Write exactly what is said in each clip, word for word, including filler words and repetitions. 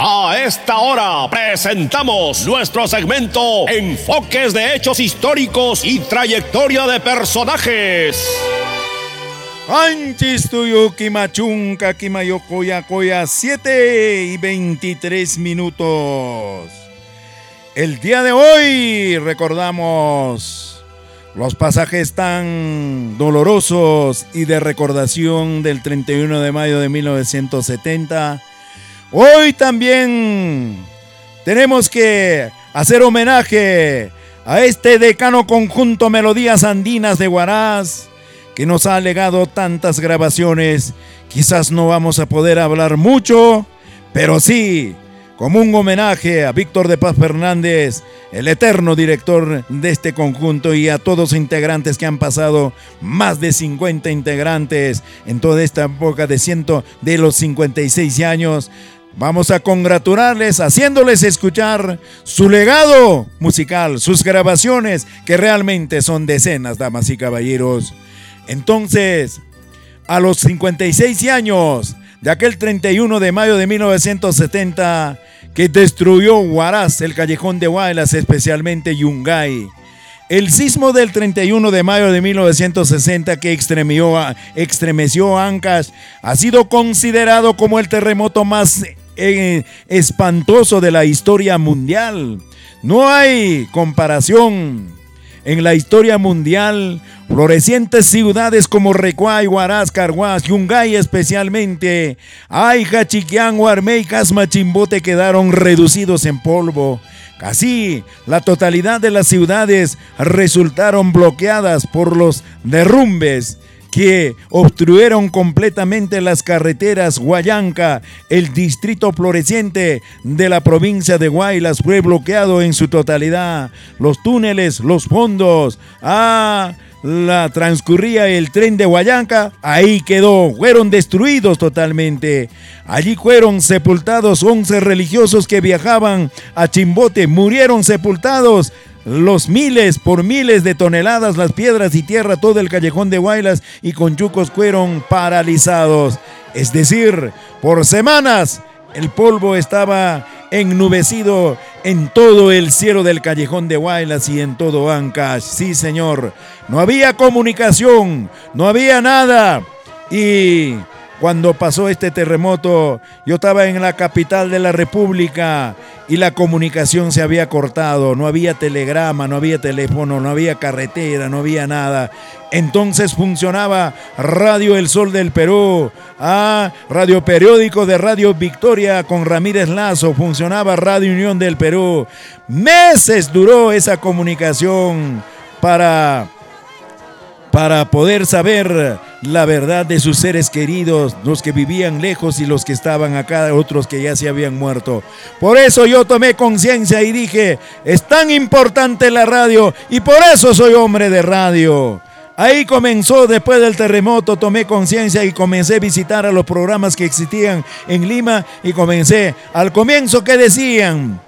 A esta hora presentamos nuestro segmento Enfoques de Hechos Históricos y Trayectoria de Personajes. Anchis tuyuki machunca kimayokoya koya, siete y veintitrés minutos. El día de hoy recordamos los pasajes tan dolorosos y de recordación del treinta y uno de mayo de mil novecientos setenta. Hoy también tenemos que hacer homenaje a este decano conjunto Melodías Andinas de Huaraz, que nos ha legado tantas grabaciones. Quizás no vamos a poder hablar mucho, pero sí, como un homenaje a Víctor de Paz Fernández, el eterno director de este conjunto, y a todos los integrantes que han pasado, más de cincuenta integrantes en toda esta época de ciento de los cincuenta y seis años. Vamos a congratularles haciéndoles escuchar su legado musical, sus grabaciones, que realmente son decenas, damas y caballeros. Entonces, a los cincuenta y seis años de aquel treinta y uno de mayo de mil novecientos setenta, que destruyó Huaraz, el Callejón de Huaylas, especialmente Yungay. El sismo del treinta y uno de mayo de mil novecientos sesenta, que extremió, extremeció Ancash, ha sido considerado como el terremoto más eh, espantoso de la historia mundial. No hay comparación. En la historia mundial, florecientes ciudades como Recuay, Huaraz, Carhuaz, Yungay especialmente, Ayja, Chiquián, Huarmey, Casma, Chimbote quedaron reducidos en polvo. Casi la totalidad de las ciudades resultaron bloqueadas por los derrumbes que obstruyeron completamente las carreteras. Huallanca, el distrito floreciente de la provincia de Huaylas, fue bloqueado en su totalidad. Los túneles, los fondos, ah, la transcurría el tren de Huallanca, ahí quedó, fueron destruidos totalmente. Allí fueron sepultados once religiosos que viajaban a Chimbote, murieron sepultados. Los miles por miles de toneladas, las piedras y tierra, todo el Callejón de Huaylas y Conchucos fueron paralizados. Es decir, por semanas el polvo estaba ennubecido en todo el cielo del Callejón de Huaylas y en todo Ancash. Sí, señor, no había comunicación, no había nada. Y cuando pasó este terremoto, yo estaba en la capital de la República y la comunicación se había cortado. No había telegrama, no había teléfono, no había carretera, no había nada. Entonces funcionaba Radio El Sol del Perú, ah, Radio Periódico de Radio Victoria con Ramírez Lazo, funcionaba Radio Unión del Perú. Meses duró esa comunicación para... para poder saber la verdad de sus seres queridos, los que vivían lejos y los que estaban acá, otros que ya se habían muerto. Por eso yo tomé conciencia y dije, es tan importante la radio y por eso soy hombre de radio. Ahí comenzó, después del terremoto, tomé conciencia y comencé a visitar a los programas que existían en Lima y comencé, al comienzo, ¿qué decían?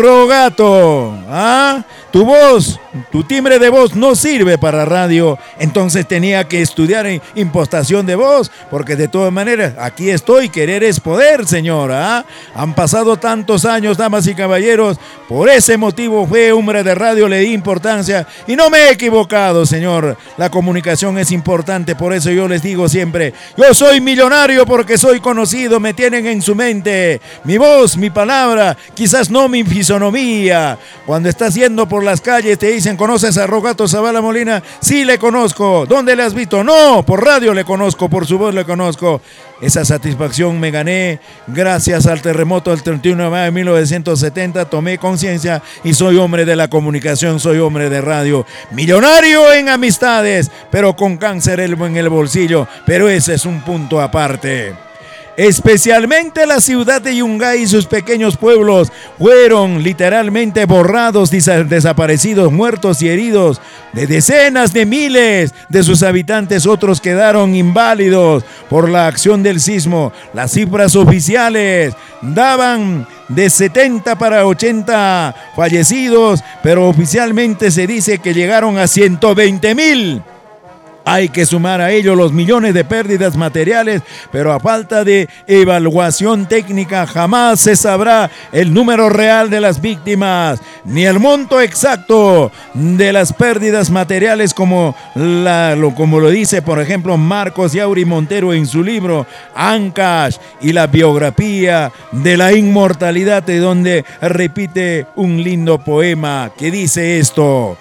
Rogato, ¿ah? Tu voz, tu timbre de voz no sirve para radio. Entonces tenía que estudiar en impostación de voz, porque de todas maneras, aquí estoy, querer es poder, señora. ¿ah? Han pasado tantos años, damas y caballeros, por ese motivo fue hombre de radio, le di importancia y no me he equivocado, señor. La comunicación es importante, por eso yo les digo siempre, yo soy millonario porque soy conocido, me tienen en su mente. Mi voz, mi palabra, quizás no mi fisonomía. Cuando estás yendo por las calles te dicen, ¿conoces a Rogato Zavala Molina? Sí, le conozco. ¿Dónde le has visto? No, por radio le conozco, por su voz le conozco. Esa satisfacción me gané gracias al terremoto del treinta y uno de mayo de mil novecientos setenta. Tomé conciencia y soy hombre de la comunicación, soy hombre de radio. Millonario en amistades, pero con cáncer en el bolsillo. Pero ese es un punto aparte. Especialmente la ciudad de Yungay y sus pequeños pueblos fueron literalmente borrados, desaparecidos, muertos y heridos. De decenas de miles de sus habitantes, otros quedaron inválidos por la acción del sismo. Las cifras oficiales daban de setenta para ochenta fallecidos, pero oficialmente se dice que llegaron a ciento veinte mil. Hay que sumar a ello los millones de pérdidas materiales, pero a falta de evaluación técnica jamás se sabrá el número real de las víctimas, ni el monto exacto de las pérdidas materiales como, la, lo, como lo dice, por ejemplo, Marcos Yauri Montero en su libro Ancash y la biografía de la inmortalidad, de donde repite un lindo poema que dice esto: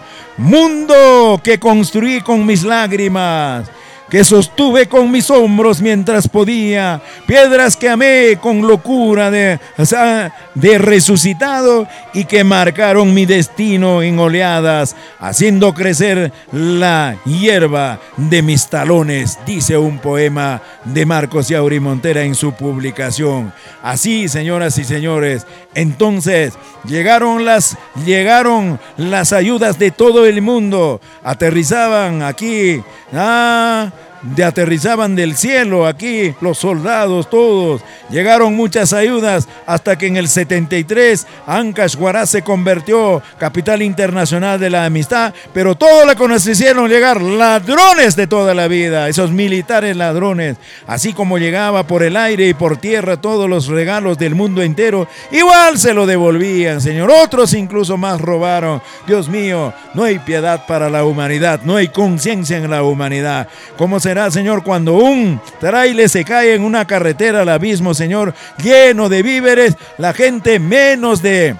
mundo que construí con mis lágrimas, que sostuve con mis hombros mientras podía, piedras que amé con locura de, o sea, de resucitado y que marcaron mi destino en oleadas, haciendo crecer la hierba de mis talones, dice un poema de Marcos Yauri Montero en su publicación. Así, señoras y señores, entonces llegaron las, llegaron las ayudas de todo el mundo, aterrizaban aquí, ah, de aterrizaban del cielo aquí los soldados todos, llegaron muchas ayudas hasta que en el setenta y tres Ancash, Huaraz se convirtió capital internacional de la amistad, pero todos la conocieron llegar ladrones de toda la vida, esos militares ladrones, así como llegaba por el aire y por tierra todos los regalos del mundo entero, igual se lo devolvían, señor, otros incluso más robaron. Dios mío, no hay piedad para la humanidad, no hay conciencia en la humanidad. ¿Cómo será, señor, cuando un tráiler se cae en una carretera al abismo, señor, lleno de víveres, la gente menos de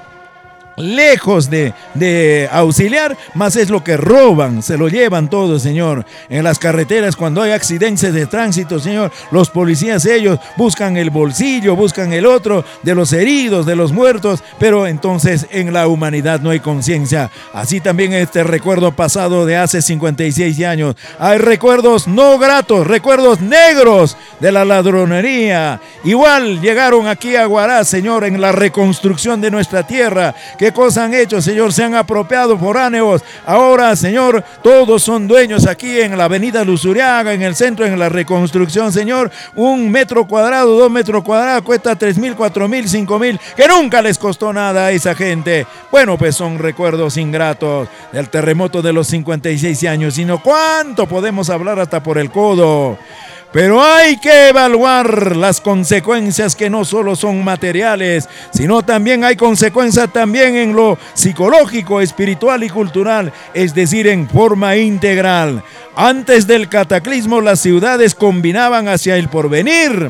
lejos de, de auxiliar, más es lo que roban, se lo llevan todo, señor. En las carreteras, cuando hay accidentes de tránsito, señor, los policías, ellos buscan el bolsillo, buscan el otro de los heridos, de los muertos, pero entonces en la humanidad no hay conciencia. Así también este recuerdo pasado de hace cincuenta y seis años, hay recuerdos no gratos, recuerdos negros de la ladronería. Igual llegaron aquí a Huaraz, señor, en la reconstrucción de nuestra tierra. ¿Qué cosa han hecho, señor? Se han apropiado foráneos. Ahora, señor, todos son dueños aquí en la avenida Luzuriaga, en el centro, en la reconstrucción, señor. Un metro cuadrado, dos metros cuadrados, cuesta tres mil, cuatro mil, cinco mil, que nunca les costó nada a esa gente. Bueno, pues son recuerdos ingratos del terremoto de los cincuenta y seis años, sino cuánto podemos hablar hasta por el codo. Pero hay que evaluar las consecuencias, que no solo son materiales, sino también hay consecuencias también en lo psicológico, espiritual y cultural, es decir, en forma integral. Antes del cataclismo, las ciudades combinaban hacia el porvenir.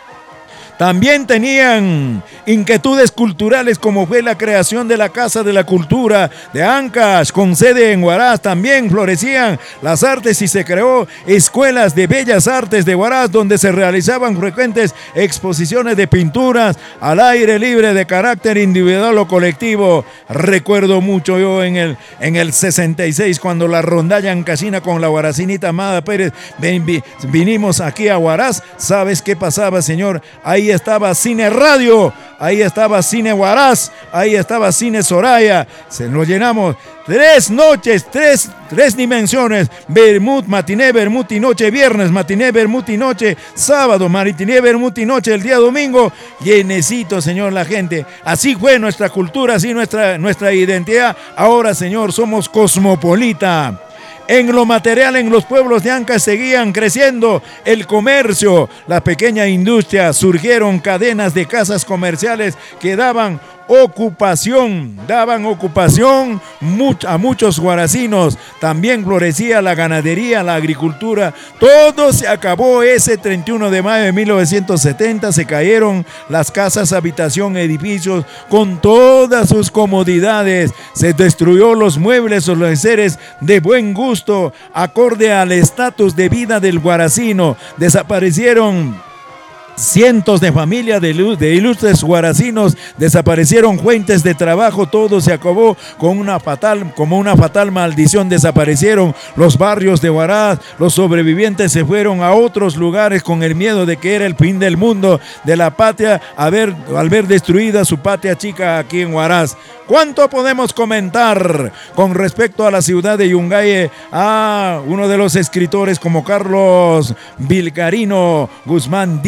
También tenían inquietudes culturales, como fue la creación de la Casa de la Cultura de Ancash, con sede en Huaraz. También florecían las artes y se creó escuelas de bellas artes de Huaraz, donde se realizaban frecuentes exposiciones de pinturas al aire libre de carácter individual o colectivo. Recuerdo mucho yo en el, en el sesenta y seis, cuando la rondalla ancashina con la huaracinita Amada Pérez vinimos aquí a Huaraz. ¿Sabes qué pasaba, señor? Ahí estaba Cine Radio, ahí estaba Cine Huaraz, ahí estaba Cine Soraya. Se nos llenamos tres noches, tres, tres dimensiones: Bermud, matiné, Bermud y noche, viernes, matiné, Bermud y noche, sábado, matiné, Bermud y noche, el día domingo, llenecito, señor, la gente. Así fue nuestra cultura, así nuestra, nuestra identidad. Ahora, señor, somos cosmopolita. En lo material, en los pueblos de Ancash seguían creciendo el comercio, la pequeña industria, surgieron cadenas de casas comerciales que daban ocupación, daban ocupación a muchos huaracinos. También florecía la ganadería, la agricultura. Todo se acabó ese treinta y uno de mayo de mil novecientos setenta. Se cayeron las casas, habitación, edificios con todas sus comodidades. Se destruyó los muebles o los enseres de buen gusto, acorde al estatus de vida del huaracino. Desaparecieron cientos de familias de, de ilustres huaracinos, desaparecieron fuentes de trabajo, todo se acabó con una fatal, como una fatal maldición. Desaparecieron los barrios de Huaraz, los sobrevivientes se fueron a otros lugares con el miedo de que era el fin del mundo, de la patria, a ver, al ver destruida su patria chica aquí en Huaraz. ¿Cuánto podemos comentar con respecto a la ciudad de Yungay? Ah, uno de los escritores como Carlos Vilcarino Guzmán dice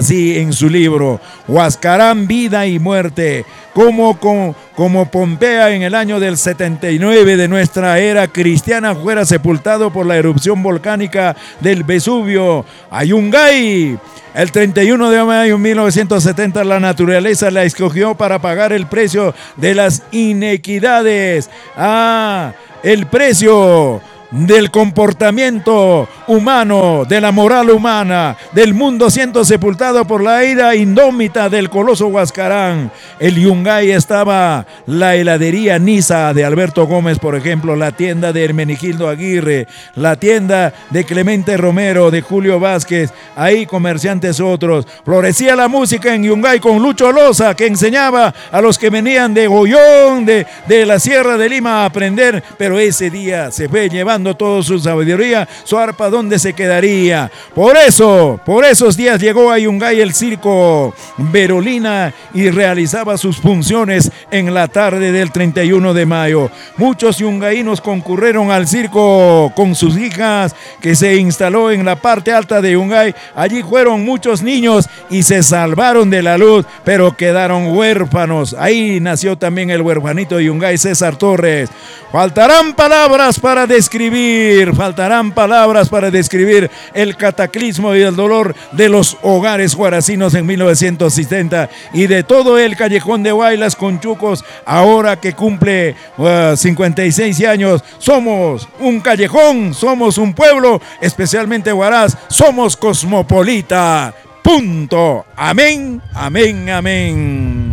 así en su libro, Huascarán, vida y muerte, como, como, como Pompea en el año del setenta y nueve de nuestra era cristiana fuera sepultado por la erupción volcánica del Vesubio. Ayungay. El treinta y uno de mayo de mil novecientos setenta la naturaleza la escogió para pagar el precio de las inequidades. Ah, el precio del comportamiento humano, de la moral humana, del mundo siendo sepultado por la ira indómita del coloso Huascarán. El Yungay estaba la heladería Niza de Alberto Gómez, por ejemplo, la tienda de Hermenegildo Aguirre, la tienda de Clemente Romero, de Julio Vázquez, ahí comerciantes otros. Florecía la música en Yungay con Lucho Loza, que enseñaba a los que venían de Goyón, de, de la Sierra de Lima a aprender, pero ese día se fue llevando toda su sabiduría, su arpa, ¿dónde se quedaría? Por eso, por esos días llegó a Yungay el circo Berolina y realizaba sus funciones en la tarde del treinta y uno de mayo. Muchos yungaínos concurrieron al circo con sus hijas, que se instaló en la parte alta de Yungay. Allí fueron muchos niños y se salvaron de la luz, pero quedaron huérfanos. Ahí nació también el huerfanito de Yungay, César Torres. Faltarán palabras para describir Faltarán palabras para describir el cataclismo y el dolor de los hogares guaracinos en mil novecientos setenta y de todo el callejón de Huaylas con Chucos, ahora que cumple uh, cincuenta y seis años. Somos un callejón, somos un pueblo, especialmente Huaraz, somos cosmopolita. Punto. Amén, amén, amén.